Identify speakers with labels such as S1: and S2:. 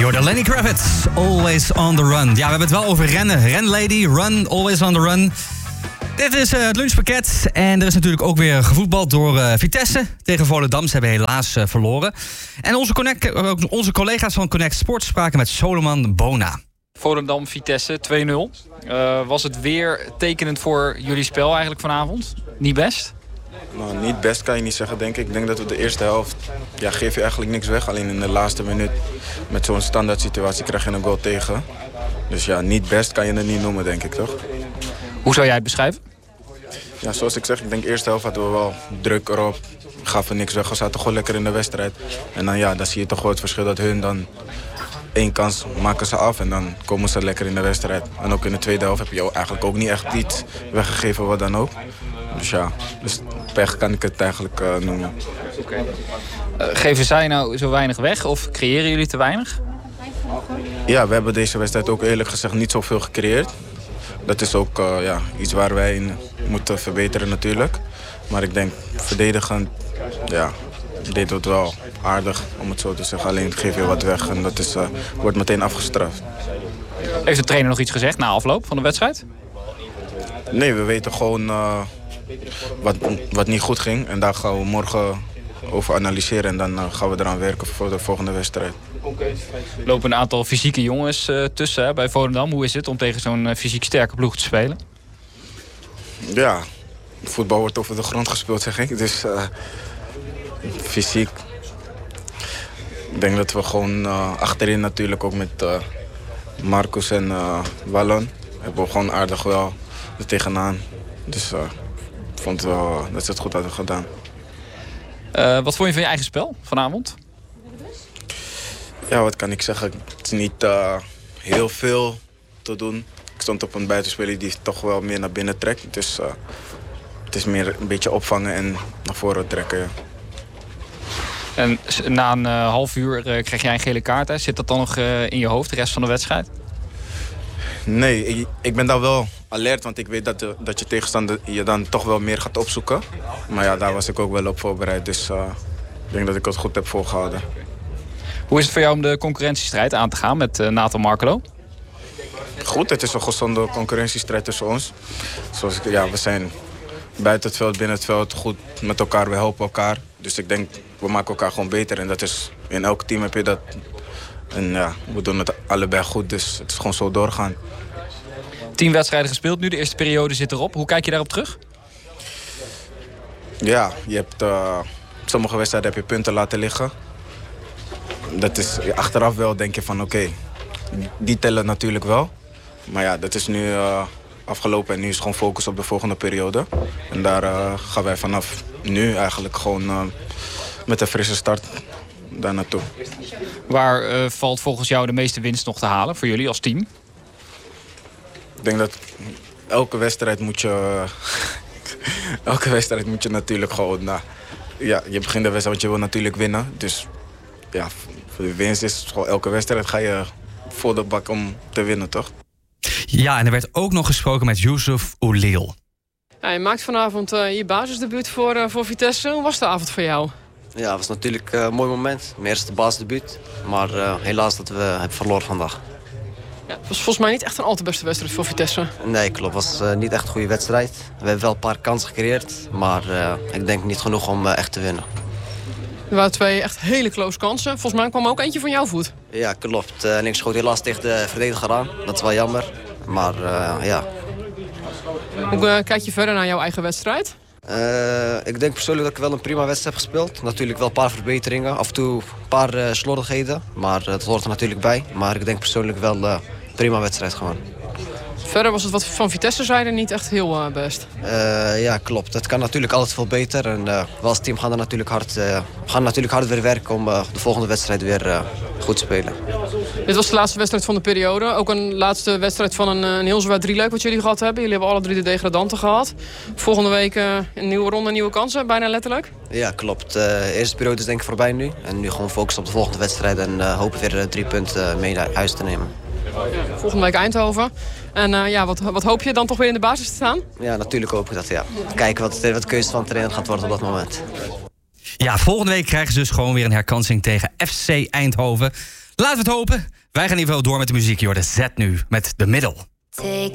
S1: Jordan Lenny Kravitz, Always on the Run. Ja, we hebben het wel over rennen. Renlady, run, always on the run. Dit is het lunchpakket. En er is natuurlijk ook weer gevoetbald door Vitesse tegen Volendam. Ze hebben helaas verloren. En onze collega's van Connect Sport spraken met Solomon Bona.
S2: Volendam, Vitesse, 2-0. Was het weer tekenend voor jullie spel eigenlijk vanavond? Niet best?
S3: Nou, niet best kan je niet zeggen, denk ik. Ik denk dat we de eerste helft geef je eigenlijk niks weg. Alleen in de laatste minuut met zo'n standaard situatie krijg je een goal tegen. Dus ja, niet best kan je het niet noemen, denk ik, toch?
S2: Hoe zou jij het beschrijven?
S3: Ja, zoals ik zeg, ik denk de eerste helft hadden we wel druk erop. Gaven niks weg, we zaten gewoon lekker in de wedstrijd. En dan zie je toch wel het verschil dat hun dan 1 kans maken ze af en dan komen ze lekker in de wedstrijd. En ook in de tweede helft heb je eigenlijk ook niet echt iets weggegeven, wat dan ook. Dus ja, pech kan ik het eigenlijk noemen.
S2: Okay. Geven zij nou zo weinig weg of creëren jullie te weinig?
S3: Ja, we hebben deze wedstrijd ook eerlijk gezegd niet zoveel gecreëerd. Dat is ook iets waar wij in moeten verbeteren natuurlijk. Maar ik denk verdedigend, deed het wel aardig om het zo te zeggen. Alleen geef je wat weg en dat wordt meteen afgestraft.
S2: Heeft de trainer nog iets gezegd na afloop van de wedstrijd?
S3: Nee, we weten gewoon wat niet goed ging. En daar gaan we morgen over analyseren en dan gaan we eraan werken voor de volgende wedstrijd.
S2: Er lopen een aantal fysieke jongens tussen bij Volendam. Hoe is het om tegen zo'n fysiek sterke ploeg te spelen?
S3: Ja, voetbal wordt over de grond gespeeld, zeg ik. Dus fysiek. Ik denk dat we gewoon achterin natuurlijk ook met Marcus en Wallon hebben we gewoon aardig wel er tegenaan. Dus ik vond wel dat ze het goed hadden gedaan.
S2: Wat vond je van je eigen spel vanavond?
S3: Ja, wat kan ik zeggen? Het is niet heel veel te doen. Ik stond op een buitenspeler die toch wel meer naar binnen trekt. Dus het is meer een beetje opvangen en naar voren trekken. Ja.
S2: En na een half uur krijg jij een gele kaart. Hè? Zit dat dan nog in je hoofd, de rest van de wedstrijd?
S3: Nee, ik ben daar wel alert, want ik weet dat je tegenstander je dan toch wel meer gaat opzoeken. Maar ja, daar was ik ook wel op voorbereid. Dus ik denk dat ik het goed heb volgehouden.
S2: Hoe is het voor jou om de concurrentiestrijd aan te gaan met Nathan Markelo?
S3: Goed, het is een gezonde concurrentiestrijd tussen ons. We zijn buiten het veld, binnen het veld goed met elkaar. We helpen elkaar. Dus ik denk, we maken elkaar gewoon beter. En dat is, in elk team heb je dat. En ja, we doen het allebei goed. Dus het is gewoon zo doorgaan.
S2: 10 wedstrijden gespeeld nu, de eerste periode zit erop. Hoe kijk je daarop terug?
S3: Ja, je hebt sommige wedstrijden heb je punten laten liggen. Dat is achteraf wel, denk je van oké, die tellen natuurlijk wel. Maar ja, dat is nu afgelopen en nu is gewoon focus op de volgende periode. En daar gaan wij vanaf nu eigenlijk gewoon met een frisse start daar naartoe.
S2: Waar valt volgens jou de meeste winst nog te halen voor jullie als team?
S3: Ik denk dat elke wedstrijd moet je natuurlijk gewoon... je begint de wedstrijd, want je wil natuurlijk winnen. Dus ja, voor de winst is gewoon elke wedstrijd ga je voor de bak om te winnen, toch?
S1: Ja, en er werd ook nog gesproken met Yusuf Oulil.
S4: Ja, je maakt vanavond je basisdebuut voor Vitesse. Hoe was de avond voor jou?
S5: Ja, het was natuurlijk een mooi moment. Mijn eerste basisdebuut. Maar helaas dat we hebben verloren vandaag.
S4: Ja, het was volgens mij niet echt een al te beste wedstrijd voor Vitesse.
S5: Nee, klopt. Het was niet echt een goede wedstrijd. We hebben wel een paar kansen gecreëerd. Maar ik denk niet genoeg om echt te winnen.
S4: Er waren 2 echt hele close kansen. Volgens mij kwam er ook eentje van jouw voet.
S5: Ja, klopt. En ik schoot helaas tegen de verdediger aan. Dat is wel jammer. Maar ja.
S4: Hoe kijk je verder naar jouw eigen wedstrijd?
S5: Ik denk persoonlijk dat ik wel een prima wedstrijd heb gespeeld. Natuurlijk wel een paar verbeteringen. Af en toe een paar slordigheden. Maar dat hoort er natuurlijk bij. Maar ik denk persoonlijk wel een prima wedstrijd gewoon.
S4: Verder was het wat van Vitesse-zijde niet echt heel best.
S5: Ja, klopt. Het kan natuurlijk altijd veel beter. En we als team gaan er natuurlijk hard weer werken om de volgende wedstrijd weer goed te spelen.
S4: Dit was de laatste wedstrijd van de periode. Ook een laatste wedstrijd van een heel zwaar drieluik wat jullie gehad hebben. Jullie hebben alle 3 de degradanten gehad. Volgende week een nieuwe ronde, nieuwe kansen, bijna letterlijk.
S5: Ja, klopt. De eerste periode is denk ik voorbij nu. En nu gewoon focussen op de volgende wedstrijd en hopen weer 3 punten mee naar huis te nemen.
S4: Volgende week Eindhoven. En wat hoop je dan toch weer in de basis te staan?
S5: Ja, natuurlijk hoop ik dat, ja. Kijken wat de keuze van de trainer gaat worden op dat moment.
S1: Ja, volgende week krijgen ze dus gewoon weer een herkansing tegen FC Eindhoven. Laten we het hopen. Wij gaan in ieder geval door met de muziek. Joh, de Z nu met The Middle.
S6: Take